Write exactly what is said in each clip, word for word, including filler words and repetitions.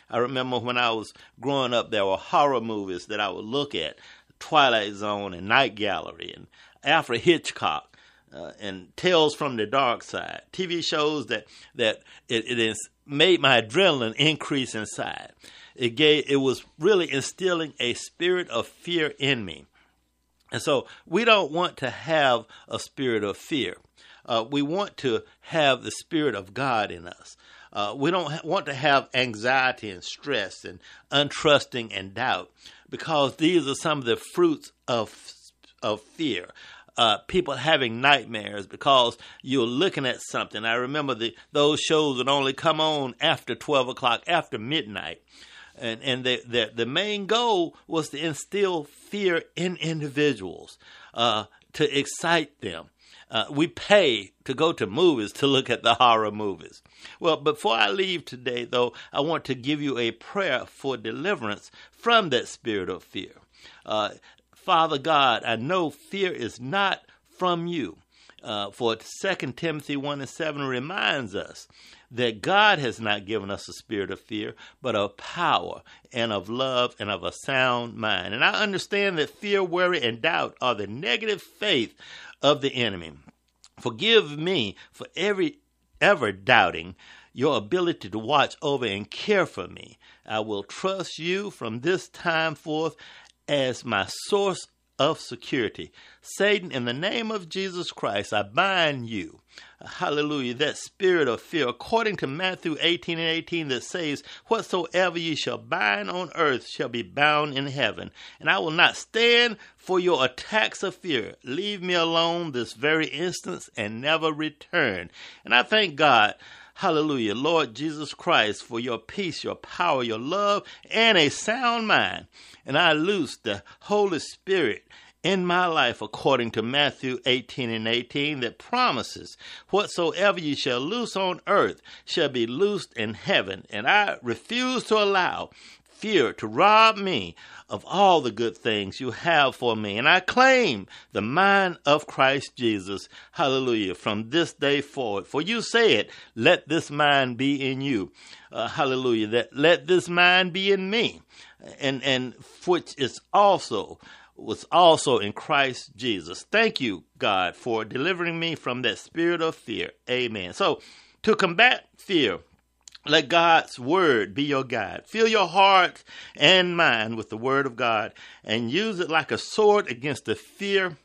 I remember when I was growing up, there were horror movies that I would look at, Twilight Zone and Night Gallery and Alfred Hitchcock uh, and Tales from the Dark Side, T V shows that that it, it is made my adrenaline increase inside. It gave it was really instilling a spirit of fear in me. And so we don't want to have a spirit of fear. Uh, we want to have the Spirit of God in us. Uh, we don't ha- want to have anxiety and stress and untrusting and doubt, because these are some of the fruits of of fear. Uh, people having nightmares because you're looking at something. I remember the those shows would only come on after twelve o'clock, after midnight. And and the, the, the main goal was to instill fear in individuals, uh, to excite them. Uh, we pay to go to movies to look at the horror movies. Well, before I leave today, though, I want to give you a prayer for deliverance from that spirit of fear. Uh, Father God, I know fear is not from you. Uh, for Second Timothy one and seven reminds us that God has not given us a spirit of fear, but of power and of love and of a sound mind. And I understand that fear, worry, and doubt are the negative faith of the enemy. Forgive me for every ever doubting your ability to watch over and care for me. I will trust you from this time forth as my source of security. Satan, in the name of Jesus Christ, I bind you. Hallelujah. That spirit of fear, according to Matthew eighteen and eighteen, that says, whatsoever ye shall bind on earth shall be bound in heaven. And I will not stand for your attacks of fear. Leave me alone this very instance and never return. And I thank God, hallelujah, Lord Jesus Christ, for your peace, your power, your love, and a sound mind. And I loose the Holy Spirit in my life, according to Matthew eighteen and eighteen, that promises, whatsoever you shall loose on earth shall be loosed in heaven. And I refuse to allow fear to rob me of all the good things you have for me. And I claim the mind of Christ Jesus, hallelujah, from this day forward. For you said, let this mind be in you, uh, hallelujah, that let this mind be in me, and, and which is also was also in Christ Jesus. Thank you, God, for delivering me from that spirit of fear. Amen. So to combat fear, let God's word be your guide. Fill your heart and mind with the word of God and use it like a sword against the fear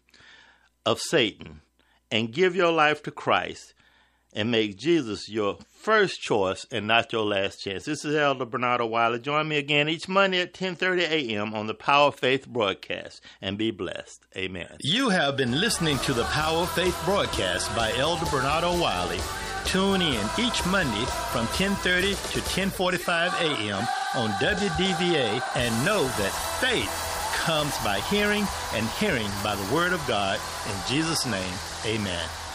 of Satan, and give your life to Christ and make Jesus your first choice and not your last chance. This is Elder Bernardo Wiley. Join me again each Monday at ten thirty a.m. on the Power of Faith broadcast, and be blessed. Amen. You have been listening to the Power of Faith broadcast by Elder Bernardo Wiley. Tune in each Monday from ten thirty to ten forty-five a.m. on W D V A, and know that faith comes by hearing, and hearing by the word of God. In Jesus' name, amen.